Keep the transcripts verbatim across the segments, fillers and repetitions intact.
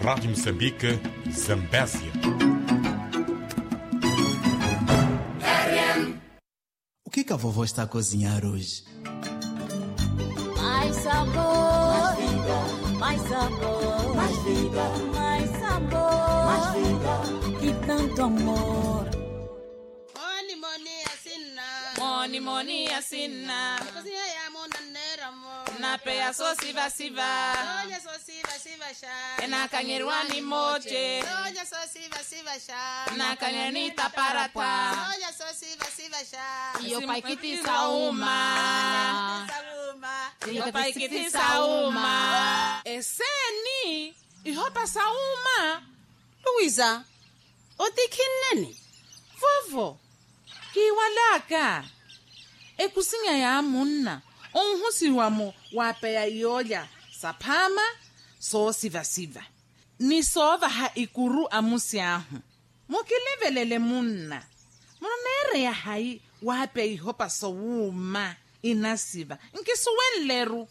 Rádio Moçambique, Zambésia. O que que a vovó está a cozinhar hoje? Mais sabor, mais vida, mais sabor, mais vida, mais sabor, mais vida e tanto amor. Moni moni asina, Moni moni asina, cozinha ya mona nera mo, na pea so siva siva, olha só siva siva chá, na kanyerwani moche, olha só siva siva chá, na kanyanita paratwa, olha só siva siva chá, iyo paikitisa uma, sauma, iyo paikitisa uma, eseni, ihopa sauma, Luisa, otikineni, vovo, kiwalaka, ekusinya ya munna, onhusi wamo wapea iolya, sapama, so siva siva. Ni sova ha ikuru amusi ahu. Mokilivelele munna. Monere ya hai wapea ihopa so wuma inasiva. Nkisuwen leru.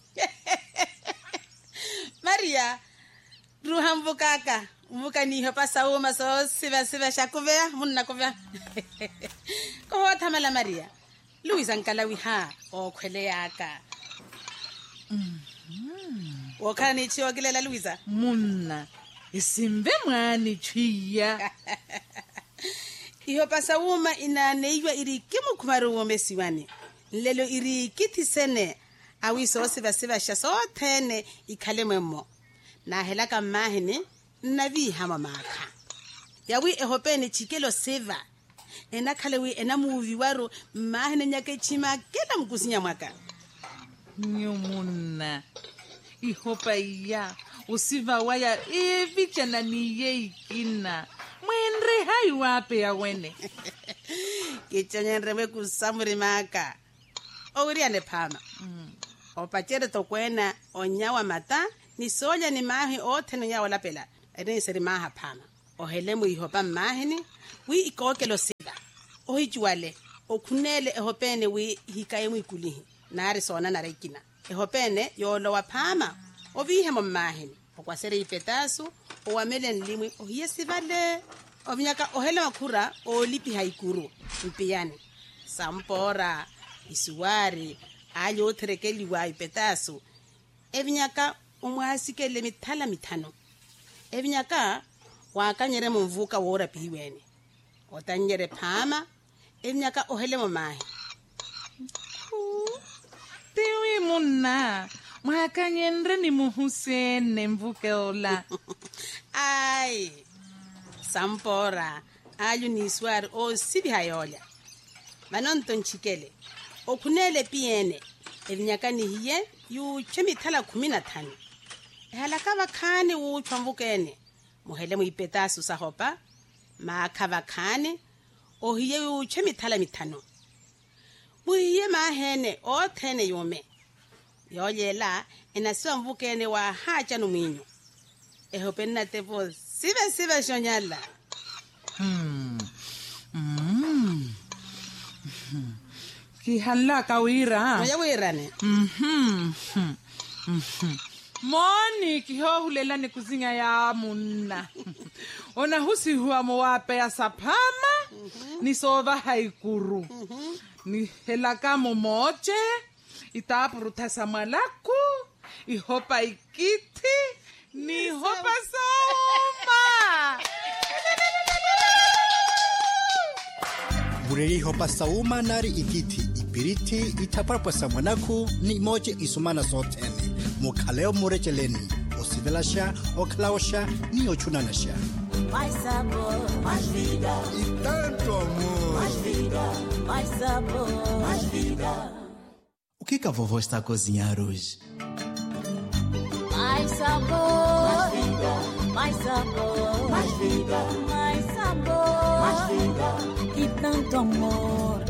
Maria, ruha mbukaka, mbuka ni hapa sauma so siva siva shakuvea, munna kuvea. Koho tamala Maria, Luisa nkalawi ha, o kwele yaka. Wakana ni chiwa kilela Luisa. Munna. Isimbe mwani chwiya. Iyo pasa wuma ina neiwa iri kimu kumaru wome siwani. Lelo iri kiti sene. Awi so siva siva shaso tene ikale mwemo. Na helaka mahine na vi hama maka. Yawi ehopene chikelo siva. Ena kalewi ena muvi waru mahine nyake chima kela mkusinya mwaka. Nyumunna. Ihopa iya. Usiva waya evicha na niye ikina. Mwenre hai wape ya wene. Kichonye nrewe kusamuri maka. Owiri ane pama. Mm. Opachere tokwena onyawa mata. Ni soja ni mahi ote no nyawa lapela. Ene iseri maha pama. Ohelemu ihopa mahini. Wi ikoke lo siva. Ohijuale. Okunele ehopene wi hikayemu ikulihi. Nari sona narekina. Ehopene yolo wa pama. Ovihe mo mahini. Okwasere ipetasu. Owamele nlimwi. Ohiye sivale. Ovinyaka ohele makura. Olipi haikuru. Mpiyani. Sampora. Isuwari. Ayo oterekeli wa ipetasu. Evinyaka umwasikele mitala mitano. Evinyaka wakanyere mvuka wora piweni. Otanyere pama. Evinyaka ohele mo mahi. Tiwi munna. Mwakanyendre ni muhusene mvuke ola. Ai. Sampora. Ayo ni swar o sibi hayolya. Manonton chikele. Okunele piene. Evinyaka ni hiye yu chemi tala kumina tani. Ehalakava kane wu chwamvukene. Muhele mu ipetasu sahopa. Maakava kane. Ohiye yu chemi tala mitano. Muhiye mahene o tene yume. Yoyela enasiwa mvukene wa hacha numinyo. Ehopena tepo sive sive shonyala. Hmm. Mm. Kihalaka wira. Oya wirane. Mhm. Mhm. Moni kihohulela ni kuzinga ya munna. Ona husi huwa mwape ya sapama. Ni sova haikuru. Ni helaka momoche. Itapuruta samalaku. Ihopa ikiti. Ni hopa sauma. Bureri hopa sauma nari ikiti. Ipiriti itaparpa samanaku ni moche isumana sotene. Mukaleo murecheleni. Osivelasha, oklaosha, ni ochunanasha. Mais sabor, mais vida E tanto amor. mais vida, mais sabor, mais vida. O que que a vovó está a cozinhar hoje? Mais sabor, mais vida, mais sabor, mais vida, mais sabor, mais vida e tanto amor.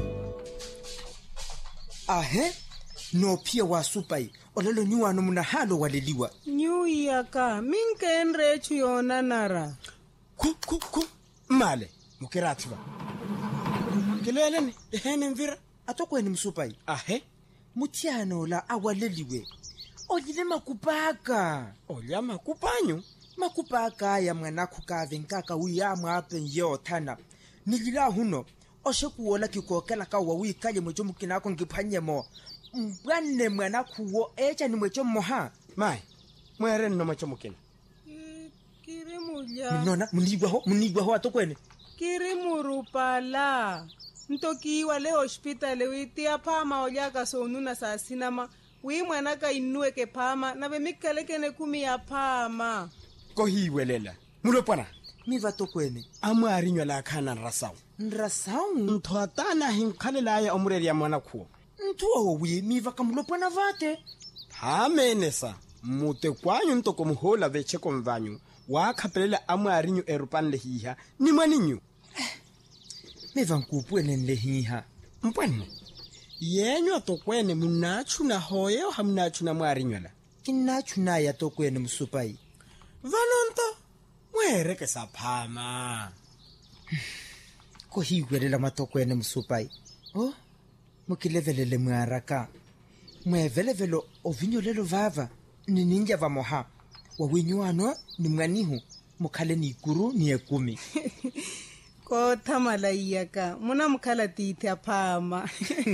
Ahe, no pia wa supai, ololo nyuwa no muna halo waliliwa. New yaka, minke enre chuyona nara. Ku, ku, ku, male, mukiratiba. Keleleni, ehene mvira, atoko eni msupai. Ahe, mutiano la awaleliwe. Olile makupaka. Olya makupanyo, makupa kaya mwanakho kave nkaka uya mwape yo thana nilila huno oshe kuola kikokela ka wa uikaye mwejo mukinako ngiphanyemo mbwanne mwanakho wo echa ni mwejo moha mai mwere no mwejo mukina kiri mulya nona munigwa ho munigwa ho atokwene kiri murupala ntokiwa le hospital witia phama olyaka sonuna sa sinama wi mwana ka inue ke phama na be mikelekene kumi ya phama ko hiwelela mulopana miva tokwene amwarinywa la khana rasao nrasao nthotana hinkhalela ya omureri ya mwana khuo nthuo wi miva ka mulopana vate hamenesa mute kwanyu ntoko muhola veche komvanyu wa khapelela amwarinyu erupanle hiha ni mwaninyu miva nkupwene nlehiha mpwanne yenyo tokwene munachuna hoyo hamnachuna mwarinywala kinachuna ya tokwene musupai vanonto mwereke saphama ko hiwelela matokwene musupai oh mukilevelele mwaraka mwevelevelo ovinyolelo vava nininja vamoha wawinyuano ni mganihu mukhale ni ikuru ni ekumi ko thamala iyaka muna mukhala tithi aphama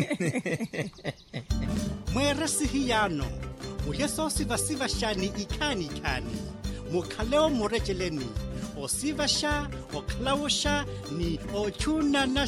mwere sihiyano muheso siva siva shani ikani ikani mukhaleo murejeleni osiva sha okhlaosha ni ochuna na